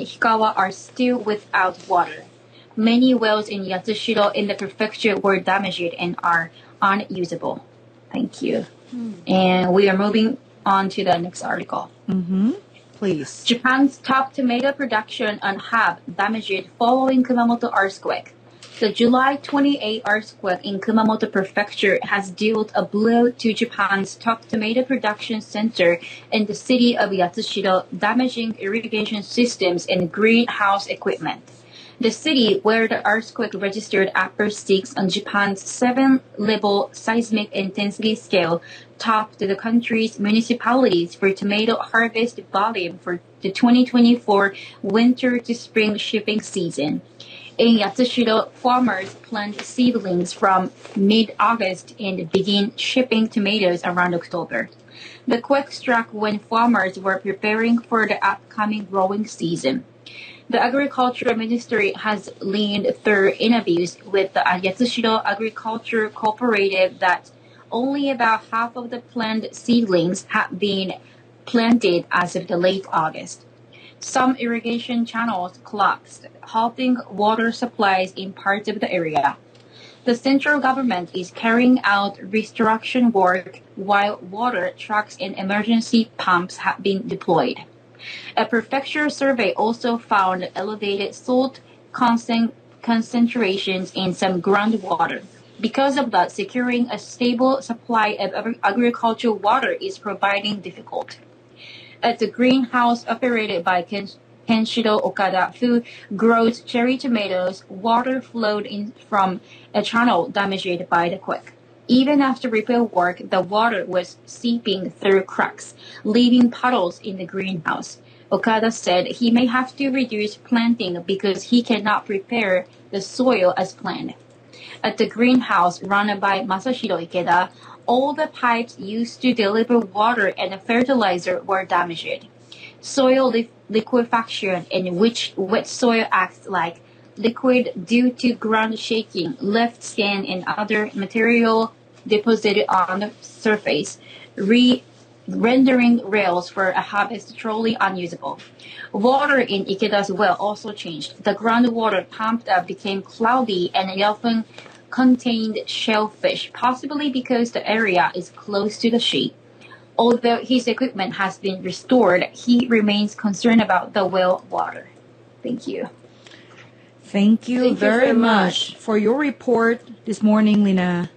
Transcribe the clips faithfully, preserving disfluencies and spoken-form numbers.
Hikawa are still without water. Many wells in Yatsushiro in the prefecture were damaged and are unusable. Thank you. Hmm. And we are moving on to the next article. Mm-hmm. Please. Japan's top tomato production on hub damaged following Kumamoto earthquake. The July twenty-eighth earthquake in Kumamoto Prefecture has dealt a blow to Japan's top tomato production center in the city of Yatsushiro, damaging irrigation systems and greenhouse equipment. The city, where the earthquake registered upper six on Japan's seven-level seismic intensity scale, topped the country's municipalities for tomato harvest volume for the twenty twenty-four winter to spring shipping season. In Yatsushiro, farmers plant seedlings from mid-August and begin shipping tomatoes around October. The quake struck when farmers were preparing for the upcoming growing season. The Agriculture Ministry has leaned through interviews with the Yatsushiro Agriculture Cooperative that only about half of the planted seedlings have been planted as of the late August. Some irrigation channels collapsed, halting water supplies in parts of the area. The central government is carrying out restoration work while water trucks and emergency pumps have been deployed. A prefecture survey also found elevated salt concentrations in some groundwater. Because of that, securing a stable supply of agricultural water is proving difficult. At the greenhouse operated by Ken, Kenshiro Okada, who grows cherry tomatoes, water flowed in from a channel damaged by the quake. Even after repair work, the water was seeping through cracks, leaving puddles in the greenhouse. Okada said he may have to reduce planting because he cannot prepare the soil as planned. At the greenhouse run by Masahiro Ikeda, all the pipes used to deliver water and fertilizer were damaged. Soil li- liquefaction, in which wet soil acts like liquid due to ground shaking, left sand and other material deposited on the surface, re- rendering rails for a harvest truly unusable. Water in Ikeda's well also changed. The groundwater pumped up became cloudy and often contained shellfish, possibly because the area is close to the sea. Although his equipment has been restored, he remains concerned about the well water. Thank you. Thank you, Thank very, you very much. much for your report this morning, Lina.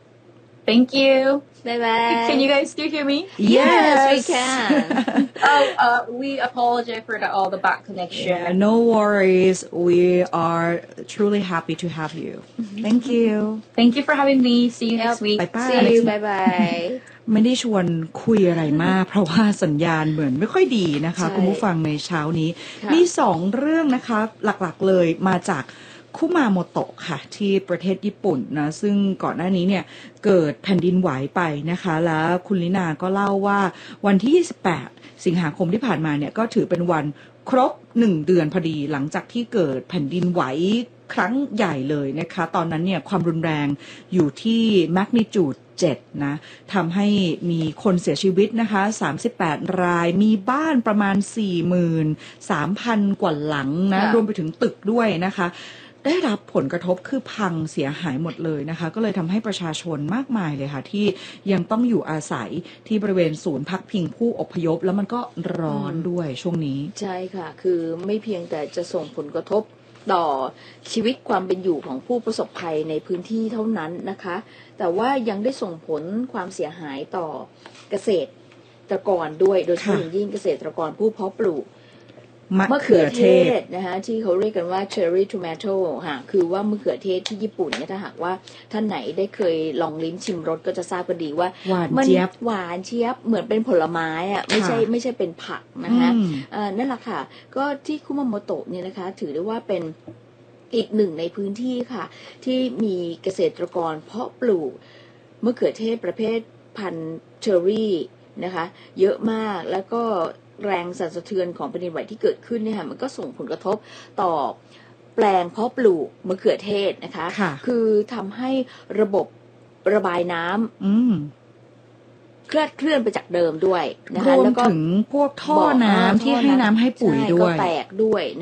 Thank you. Bye bye. Can you guys still hear me? Yes, we can. oh, uh, we apologize for the, all the bad connection. Yeah, no worries. We are truly happy to have you. Mm-hmm. Thank you. Thank you for having me. See you yep. next week. Bye bye. See you. Bye bye. ไม่ได้ชวนคุยอะไรมากเพราะว่าสัญญาณเหมือนไม่ค่อยดีนะคะคุณผู้ฟังในเช้านี้มีสองเรื่องนะคะหลักๆเลยมาจากคุมาโมโตะค่ะที่ประเทศญี่ปุ่นนะซึ่งก่อนหน้านี้เนี่ยเกิดแผ่นดินไหวไปนะคะแล้วคุณลินาก็เล่าว่าวันที่ยี่สิบแปดสิงหาคมที่ผ่านมาเนี่ยก็ถือเป็นวันครบหนึ่งเดือนพอดีหลังจากที่เกิดแผ่นดินไหวครั้งใหญ่เลยนะคะตอนนั้นเนี่ยความรุนแรงอยู่ที่แมกนิจูดเจ็ดนะทำให้มีคนเสียชีวิตนะคะสามสิบแปดรายมีบ้านประมาณ สี่หมื่นสามพัน กว่าหลังนะรวมไปถึงตึกด้วยนะคะได้รับผลกระทบคือพังเสียหายหมดเลยนะคะก็เลยทำให้ประชาชนมากมายเลยค่ะที่ยังต้องอยู่อาศัยที่บริเวณศูนย์พักพิงผู้อพยพแล้วมันก็ร้อนด้วยช่วงนี้ใช่ค่ะคือไม่เพียงแต่จะส่งผลกระทบต่อชีวิตความเป็นอยู่ของผู้ประสบภัยในพื้นที่เท่านั้นนะคะแต่ว่ายังได้ส่งผลความเสียหายต่อเกษตรกรด้วยโดยเฉพาะอย่างยิ่งเกษตรกรผู้เพาะปลูกมะเขือเทศนะคะที่เขาเรียกกันว่า cherry tomato ค่ะคือว่ามะเขือเทศที่ญี่ปุ่นเนี่ยถ้าหากว่าท่านไหนได้เคยลองลิ้มชิมรสก็จะทราบกันดีว่าหวานเจี๊ยบหวานเจี๊ยบเหมือนเป็นผลไม้อ่ะไม่ใช่ไม่ใช่เป็นผักนะคะอ่านั่นแหละค่ะก็ที่คุมาโมโตะเนี่ยนะคะถือได้ว่าเป็นอีกหนึ่งในพื้นที่ค่ะที่มีเกษตรกรเพาะปลูกมะเขือเทศประเภทพันธุ์เชอร์รี่นะคะเยอะมากแล้วก็แรงสั่นสะเทือนของแผ่นดินไหวที่เกิดขึ้นเนี่ยค่ะมันก็ส่งผลกระทบต่อแปลงเพาะปลูกมะเขือเทศนะคะคือทำให้ระบบระบายน้ำเคลื่อนเคลื่อนไปจากเดิมด้วยนะคะแล้วก็รวมถึงพวกท่อน้ำที่ให้น้ำให้ปุ๋ยด้วยก็แตกด้วย